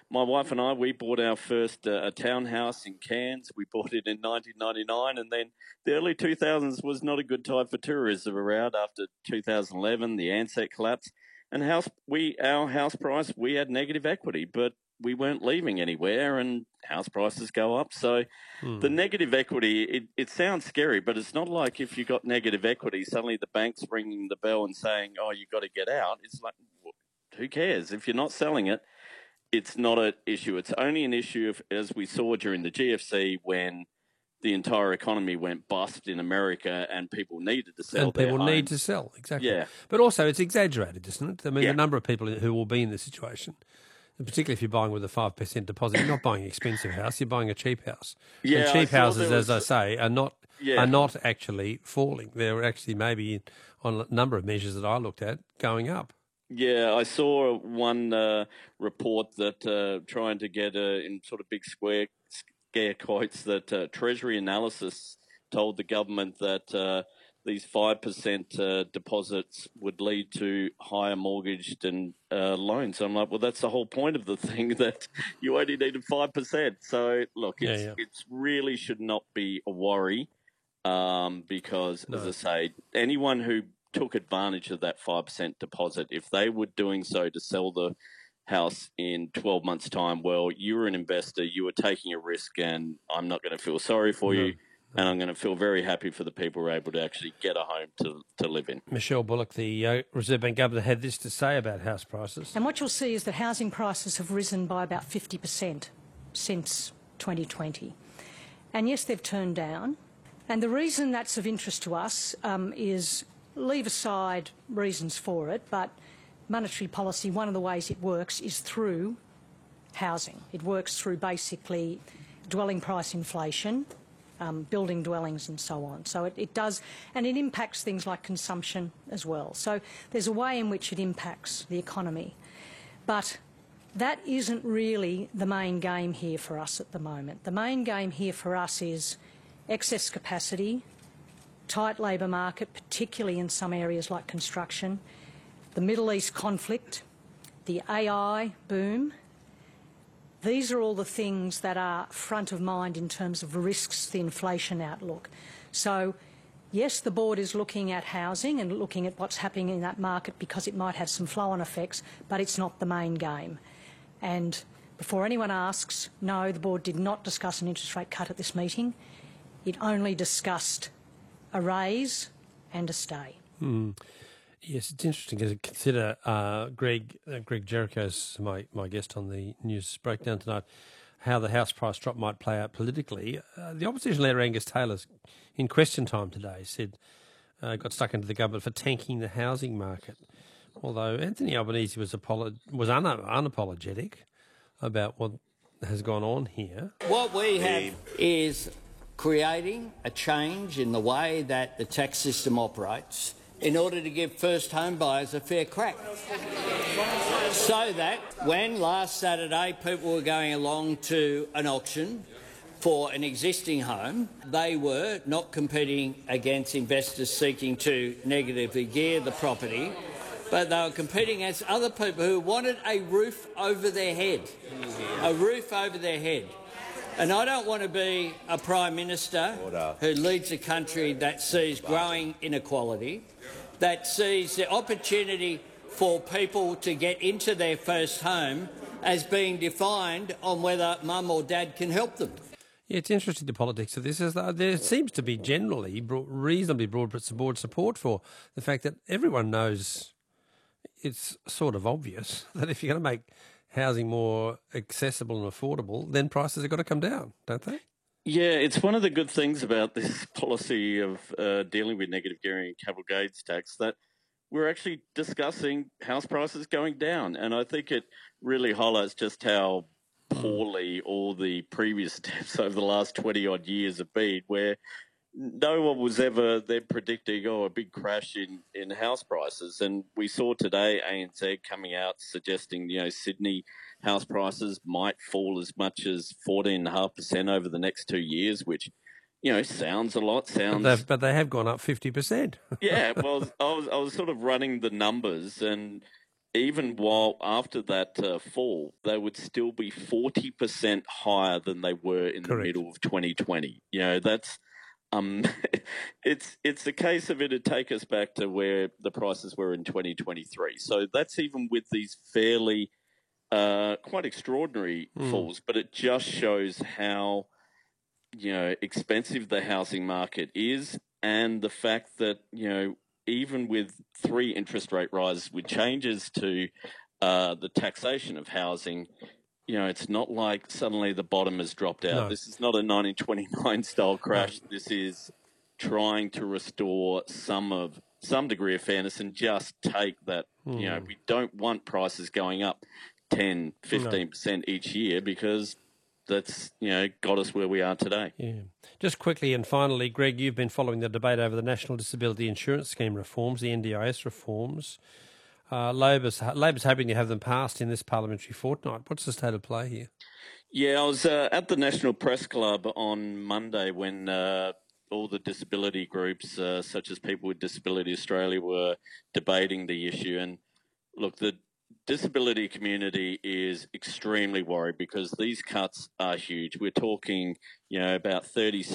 my wife and I, we bought our first a townhouse in Cairns. We bought it in 1999, and then the early 2000s was not a good time for tourism around after 2011, the Ansett collapse. And our house price, we had negative equity, but we weren't leaving anywhere, and house prices go up. So the negative equity, it sounds scary, but it's not like if you got negative equity, suddenly the bank's ringing the bell and saying, oh, you got to get out. It's like, who cares? If you're not selling it, it's not an issue. It's only an issue, as we saw during the GFC, when the entire economy went bust in America and people needed to sell their homes. Need to sell, exactly. Yeah. But also it's exaggerated, isn't it? I mean, the number of people who will be in this situation, and particularly if you're buying with a 5% deposit, you're not buying an expensive house, you're buying a cheap house. Yeah, and cheap houses, as I say, are not actually falling. They're actually maybe, on a number of measures that I looked at, going up. Yeah, I saw one report that trying to get in sort of big scare quotes that Treasury Analysis told the government that these 5% deposits would lead to higher mortgaged and loans. So I'm like, well, that's the whole point of the thing, that you only needed 5%. So look, it's really should not be a worry because, as I say, anyone who took advantage of that 5% deposit, if they were doing so to sell the house in 12 months' time, well, you were an investor, you were taking a risk, and I'm not going to feel sorry for you, and I'm going to feel very happy for the people who are able to actually get a home to live in. Michelle Bullock, the Reserve Bank Governor, had this to say about house prices. And what you'll see is that housing prices have risen by about 50% since 2020. And yes, they've turned down. And the reason that's of interest to us is, leave aside reasons for it, but monetary policy, one of the ways it works is through housing. It works through basically dwelling price inflation, building dwellings and so on. So it does, and it impacts things like consumption as well. So there's a way in which it impacts the economy. But that isn't really the main game here for us at the moment. The main game here for us is excess capacity, tight labour market, particularly in some areas like construction, the Middle East conflict, the AI boom. These are all the things that are front of mind in terms of risks, the inflation outlook. So, yes, the board is looking at housing and looking at what's happening in that market because it might have some flow-on effects, but it's not the main game. And before anyone asks, no, the board did not discuss an interest rate cut at this meeting. It only discussed a raise and a stay. Yes, it's interesting to consider. Greg Jericho's my guest on the news breakdown tonight, how the house price drop might play out politically. The opposition leader Angus Taylor, in question time today, said got stuck into the government for tanking the housing market. Although Anthony Albanese was unapologetic about what has gone on here. What we have is creating a change in the way that the tax system operates in order to give first home buyers a fair crack. So that when last Saturday people were going along to an auction for an existing home, they were not competing against investors seeking to negatively gear the property, but they were competing against other people who wanted a roof over their head. A roof over their head. And I don't want to be a Prime Minister who leads a country that sees growing inequality, that sees the opportunity for people to get into their first home as being defined on whether mum or dad can help them. Yeah, it's interesting, the politics of this. There seems to be generally reasonably broad support for the fact that everyone knows it's sort of obvious that if you're going to make housing more accessible and affordable, then prices have got to come down, don't they? Yeah, it's one of the good things about this policy of dealing with negative gearing and capital gains tax that we're actually discussing house prices going down. And I think it really highlights just how poorly all the previous steps over the last 20-odd years have been, where no one was ever then predicting, a big crash in house prices. And we saw today ANZ coming out suggesting, Sydney house prices might fall as much as 14.5% over the next 2 years, which, sounds a lot. But they have gone up 50%. Yeah, well, I was sort of running the numbers, and even while after that fall, they would still be 40% higher than they were in Correct. the middle of 2020. You know, that's it's a case of it'd take us back to where the prices were in 2023. So that's even with these fairly quite extraordinary falls, but it just shows how, you know, expensive the housing market is, and the fact that, you know, even with 3 interest rate rises, with changes to the taxation of housing, you know, it's not like suddenly the bottom has dropped out. No. This is not a 1929 style crash. No. This is trying to restore some degree of fairness and just take that, you know, we don't want prices going up 10, 15% each year, because that's, you know, got us where we are today. Yeah. Just quickly and finally, Greg, you've been following the debate over the National Disability Insurance Scheme reforms, the NDIS reforms. Labor's hoping to have them passed in this parliamentary fortnight. What's the state of play here? Yeah, I was at the National Press Club on Monday when all the disability groups, such as People with Disability Australia, were debating the issue. And look, the disability community is extremely worried because these cuts are huge. We're talking, you know, about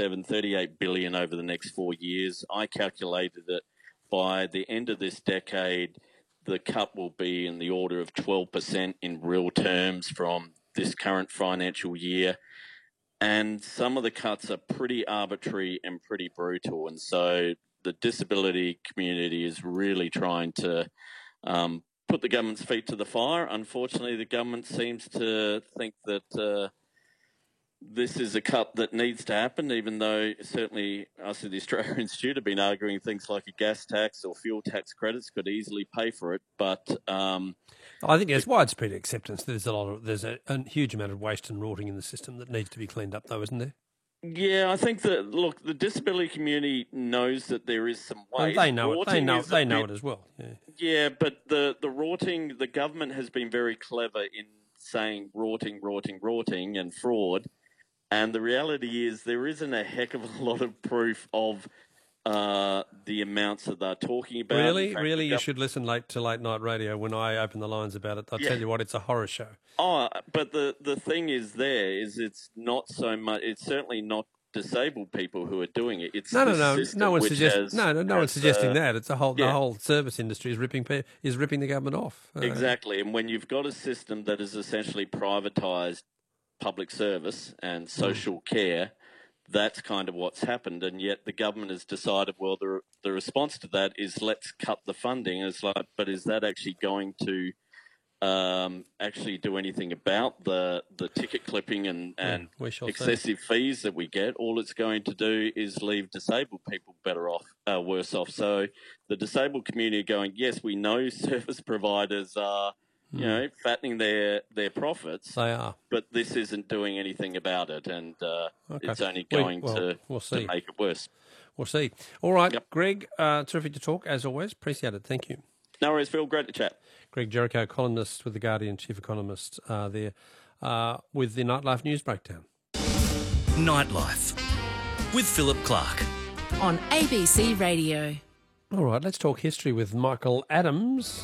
38 billion over the next 4 years. I calculated that by the end of this decade, the cut will be in the order of 12% in real terms from this current financial year. And some of the cuts are pretty arbitrary and pretty brutal. And so the disability community is really trying to put the government's feet to the fire. Unfortunately, the government seems to think that this is a cut that needs to happen, even though certainly us at the Australia Institute have been arguing things like a gas tax or fuel tax credits could easily pay for it. But I think there's widespread acceptance. There's a huge amount of waste and rotting in the system that needs to be cleaned up, though, isn't there? Yeah, I think that, look, the disability community knows that there is some waste. Well, they know it. They know it as well. Yeah, but the rotting, the government has been very clever in saying rotting and fraud. And the reality is there isn't a heck of a lot of proof of the amounts that they're talking about. Really, you should listen to late night radio when I open the lines about it. I'll tell you what, it's a horror show. Oh, but the thing is it's not so much. It's certainly not disabled people who are doing it. It's no one's suggesting that. It's the whole service industry is ripping the government off. Exactly, and when you've got a system that is essentially privatised public service and social care, that's kind of what's happened. And yet the government has decided, well, the response to that is let's cut the funding. And it's like, but is that actually going to actually do anything about the ticket clipping and excessive fees that we get? All it's going to do is leave disabled people worse off. So the disabled community are going, yes, we know service providers are, you know, fattening their profits. They are. But this isn't doing anything about it, and it's only going to make it worse. We'll see. All right, yep. Greg, terrific to talk, as always. Appreciate it. Thank you. No worries, Phil. Great to chat. Greg Jericho, columnist with The Guardian, chief economist there, with the Nightlife News Breakdown. Nightlife with Philip Clark on ABC Radio. All right, let's talk history with Michael Adams.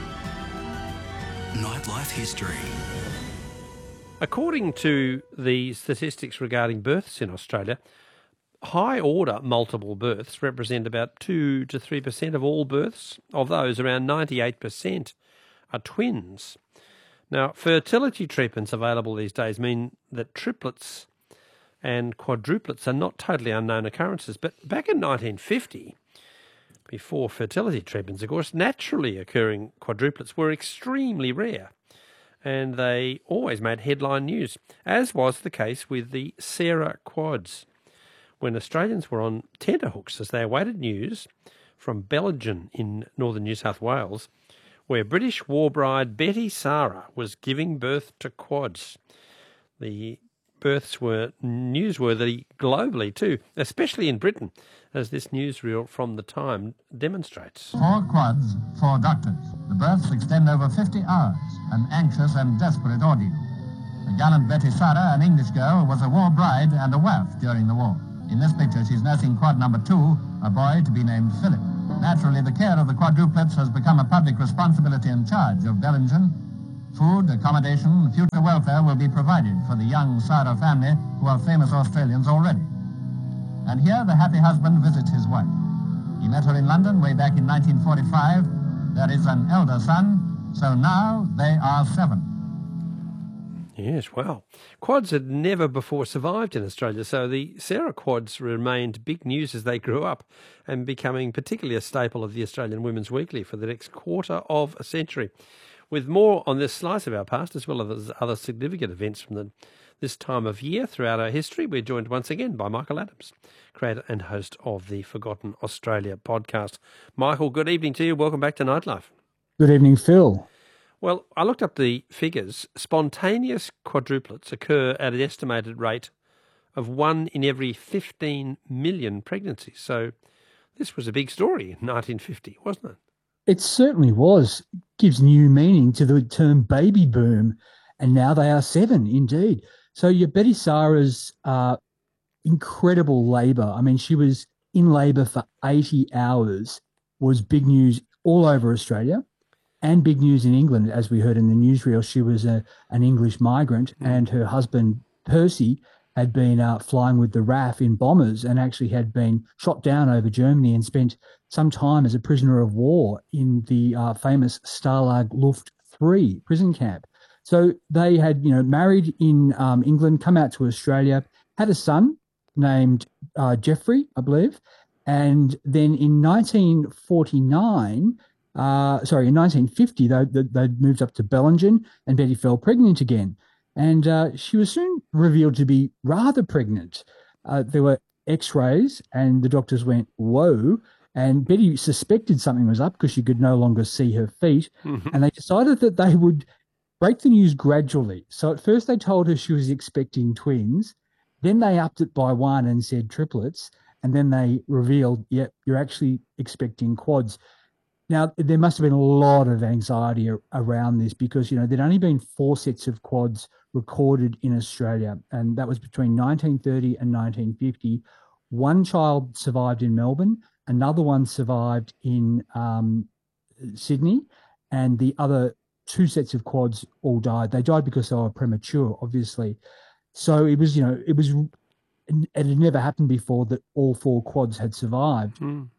Nightlife history. According to the statistics regarding births in Australia, high-order multiple births represent about 2 to 3% of all births. Of those, around 98% are twins. Now, fertility treatments available these days mean that triplets and quadruplets are not totally unknown occurrences. But back in 1950... before fertility treatments, of course, naturally occurring quadruplets were extremely rare, and they always made headline news, as was the case with the Sarah quads, when Australians were on tenterhooks as they awaited news from Bellingen in northern New South Wales, where British war bride Betty Sarah was giving birth to quads. The births were newsworthy globally too, especially in Britain, as this newsreel from the time demonstrates. 4 quads, 4 doctors. The births extend over 50 hours, an anxious and desperate ordeal. The gallant Betty Sarah, an English girl, was a war bride and a wife during the war. In this picture, she's nursing quad number 2, a boy to be named Philip. Naturally, the care of the quadruplets has become a public responsibility and charge of Bellingen. Food, accommodation, future welfare will be provided for the young Sarah family, who are famous Australians already. And here the happy husband visits his wife. He met her in London way back in 1945. There is an elder son, so now they are 7. Yes, wow. Quads had never before survived in Australia, so the Sarah quads remained big news as they grew up and becoming particularly a staple of the Australian Women's Weekly for the next quarter of a century. With more on this slice of our past, as well as other significant events from this time of year throughout our history, we're joined once again by Michael Adams, creator and host of the Forgotten Australia podcast. Michael, good evening to you. Welcome back to Nightlife. Good evening, Phil. Well, I looked up the figures. Spontaneous quadruplets occur at an estimated rate of 1 in every 15 million pregnancies. So this was a big story in 1950, wasn't it? It certainly was. It gives new meaning to the term baby boom, and now they are 7, indeed. So your Betty Sarah's incredible labour, I mean, she was in labour for 80 hours, was big news all over Australia and big news in England. As we heard in the newsreel, she was an English migrant, and her husband, Percy, had been flying with the RAF in bombers and actually had been shot down over Germany and spent some time as a prisoner of war in the famous Stalag Luft 3 prison camp. So they had, married in England, come out to Australia, had a son named Geoffrey, I believe, and then in 1950, they moved up to Bellingen, and Betty fell pregnant again. And she was soon revealed to be rather pregnant. There were x-rays, and the doctors went, whoa. And Betty suspected something was up because she could no longer see her feet. Mm-hmm. And they decided that they would break the news gradually. So at first they told her she was expecting twins. Then they upped it by 1 and said triplets. And then they revealed, yep, you're actually expecting quads. Now, there must have been a lot of anxiety around this because, there'd only been 4 sets of quads recorded in Australia, and that was between 1930 and 1950. One child survived in Melbourne, another one survived in Sydney, and the other 2 sets of quads all died. They died because they were premature, obviously. So it had never happened before that all 4 quads had survived.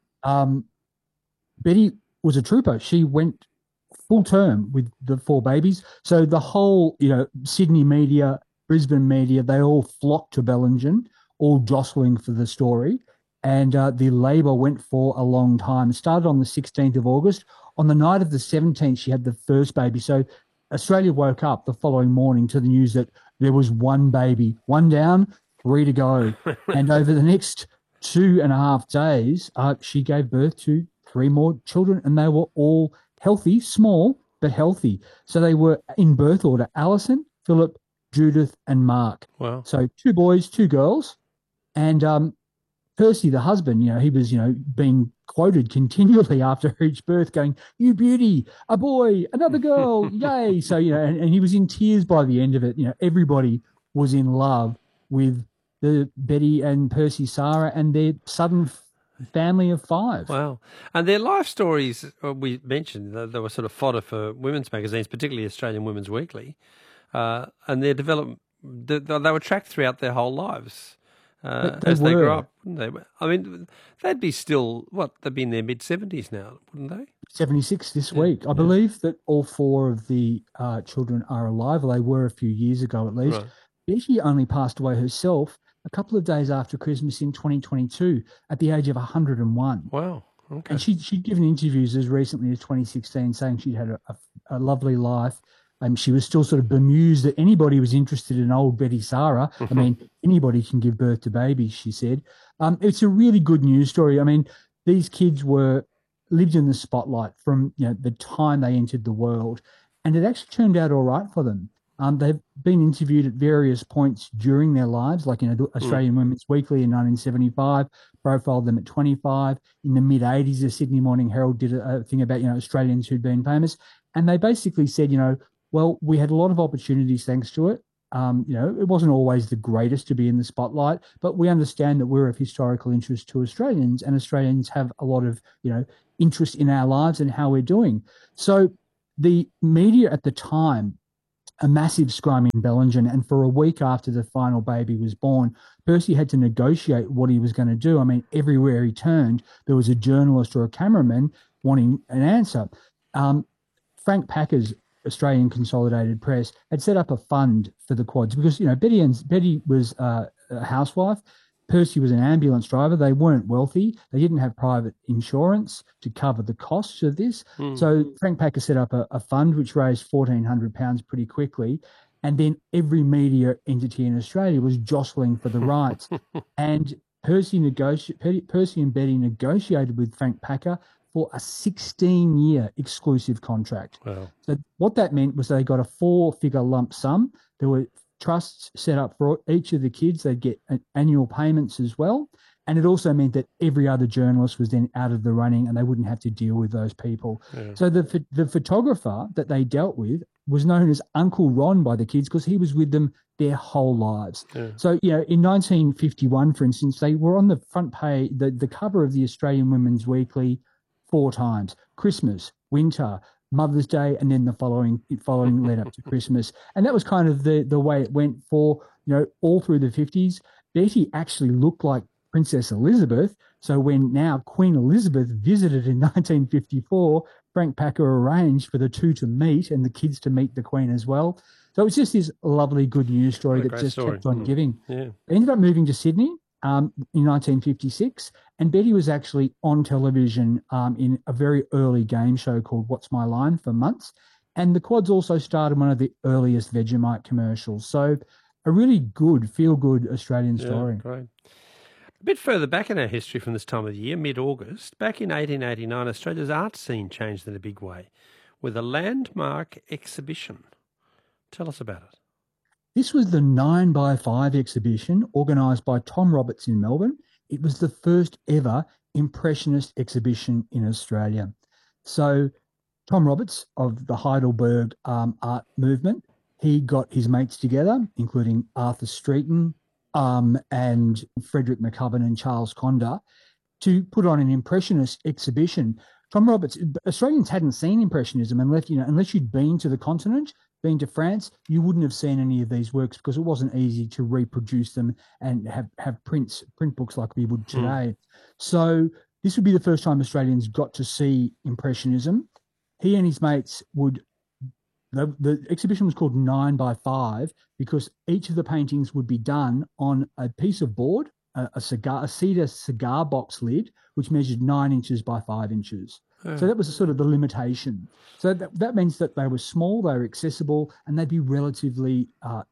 Betty was a trooper. She went full term with the 4 babies. So the whole, Sydney media, Brisbane media, they all flocked to Bellingen, all jostling for the story. And the labour went for a long time. It started on the 16th of August. On the night of the 17th, she had the first baby. So Australia woke up the following morning to the news that there was 1 baby, 1 down, 3 to go. And over the next 2.5 days, she gave birth to 3 more children, and they were all healthy, small, but healthy. So they were in birth order: Alison, Philip, Judith, and Mark. Wow. So 2 boys, 2 girls. And Percy, the husband, he was, being quoted continually after each birth going, "You beauty, a boy, another girl, yay." So, and he was in tears by the end of it. Everybody was in love with the Betty and Percy Sarah and their sudden family of 5. Wow. And their life stories, we mentioned, they were sort of fodder for women's magazines, particularly Australian Women's Weekly, and their development, they were tracked throughout their whole lives as they grew up, wouldn't they? I mean, they'd be still, they'd be in their mid-70s now, wouldn't they? 76 this week. I believe that all 4 of the children are alive. Well, they were a few years ago at least. Right. Betty only passed away herself a couple of days after Christmas in 2022 at the age of 101. Wow. Okay. And she'd given interviews as recently as 2016 saying she'd had a lovely life. She was still sort of bemused that anybody was interested in old Betty Sarah. I mean, anybody can give birth to babies, she said. It's a really good news story. I mean, these kids lived in the spotlight from the time they entered the world, and it actually turned out all right for them. They've been interviewed at various points during their lives, like Australian Women's Weekly in 1975, profiled them at 25. In the mid-'80s, the Sydney Morning Herald did a thing about, Australians who'd been famous. And they basically said, well, we had a lot of opportunities thanks to it. It wasn't always the greatest to be in the spotlight, but we understand that we're of historical interest to Australians, and Australians have a lot of, interest in our lives and how we're doing. So the media at the time, a massive scrum in Bellingen, and for a week after the final baby was born, Percy had to negotiate what he was going to do. I mean, everywhere he turned, there was a journalist or a cameraman wanting an answer. Frank Packer's Australian Consolidated Press had set up a fund for the quads because, Betty was a housewife. Percy was an ambulance driver. They weren't wealthy. They didn't have private insurance to cover the costs of this. So Frank Packer set up a fund which raised £1,400 pretty quickly. And then every media entity in Australia was jostling for the rights. And Percy and Betty negotiated with Frank Packer for a 16-year exclusive contract. Wow. So what that meant was they got a 4-figure lump sum. There were trusts set up for each of the kids. They'd get annual payments as well. And it also meant that every other journalist was then out of the running and they wouldn't have to deal with those people. Yeah. So the photographer that they dealt with was known as Uncle Ron by the kids because he was with them their whole lives. Yeah. So, in 1951, for instance, they were on the front page, the cover of the Australian Women's Weekly 4 times: Christmas, winter, Mother's Day, and then the following led up to Christmas. And that was kind of the way it went for, all through the 50s. Betty actually looked like Princess Elizabeth. So when now Queen Elizabeth visited in 1954, Frank Packer arranged for the two to meet and the kids to meet the Queen as well. So it was just this lovely good news story that just kept on giving. Yeah. They ended up moving to Sydney in 1956, and Betty was actually on television in a very early game show called What's My Line for months. And the quads also started one of the earliest Vegemite commercials. So a really good, feel-good Australian story. Yeah, great. A bit further back in our history from this time of the year, mid-August, back in 1889, Australia's art scene changed in a big way with a landmark exhibition. Tell us about it. This was the 9x5 exhibition organised by Tom Roberts in Melbourne. It was the first ever Impressionist exhibition in Australia. So Tom Roberts of the Heidelberg art movement, he got his mates together, including Arthur Streeton and Frederick McCubbin and Charles Condar, to put on an Impressionist exhibition. Tom Roberts, Australians hadn't seen Impressionism unless you'd been to the continent, been to France, you wouldn't have seen any of these works because it wasn't easy to reproduce them and have print books like we would today. So this would be the first time Australians got to see Impressionism. He and his mates the exhibition was called 9x5 because each of the paintings would be done on a piece of board, a cedar cigar box lid, which measured 9 inches by 5 inches. So that was sort of the limitation. So that means that they were small, they were accessible, and they'd be relatively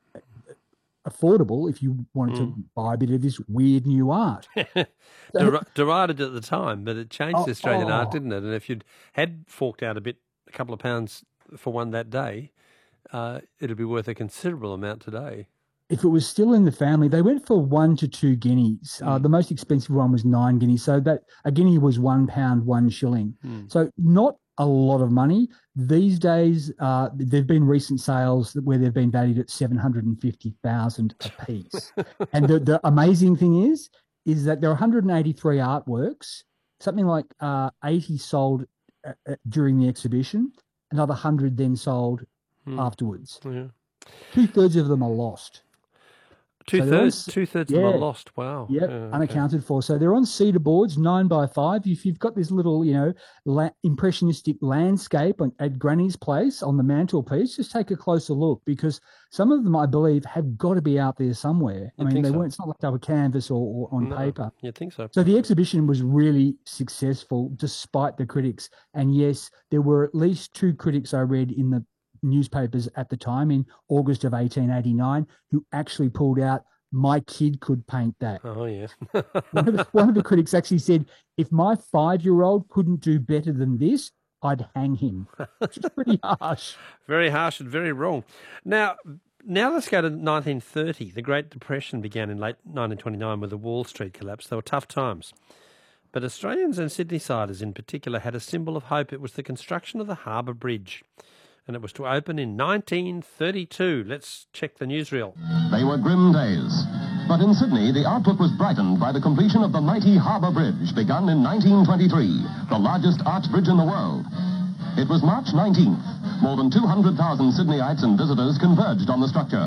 affordable if you wanted to buy a bit of this weird new art. Derided at the time, but it changed Australian art, didn't it? And if you'd had forked out a couple of pounds for one that day, it'd be worth a considerable amount today. If it was still in the family, they went for 1 to 2 guineas. The most expensive one was 9 guineas. So that a guinea was £1, 1 shilling. So not a lot of money. These days, there've been recent sales where they've been valued at $750,000 a piece. And the amazing thing is that there are 183 artworks, something like 80 sold during the exhibition, another 100 then sold afterwards. Yeah. 2/3 of them are lost. Two-thirds of them are lost. Wow. Yep, unaccounted for. So they're on cedar boards, 9x5. If you've got this little, impressionistic landscape at Granny's place on the mantelpiece, just take a closer look because some of them, I believe, have got to be out there somewhere. They weren't. It's not like they were canvas or on paper. You'd think so. So the exhibition was really successful despite the critics. And yes, there were at least 2 critics I read in the newspapers at the time in August of 1889 who actually pulled out, my kid could paint that. Oh, yes. one of the critics actually said, if my 5-year-old couldn't do better than this, I'd hang him. Which is pretty harsh. Very harsh and very wrong. Now let's go to 1930. The Great Depression began in late 1929 with the Wall Street collapse. They were tough times. But Australians and Sydney-siders in particular had a symbol of hope. It was the construction of the Harbour Bridge. and it was to open in 1932. Let's check the newsreel. They were grim days. But in Sydney, the outlook was brightened by the completion of the mighty Harbour Bridge, begun in 1923, the largest arch bridge in the world. It was March 19th. More than 200,000 Sydneyites and visitors converged on the structure.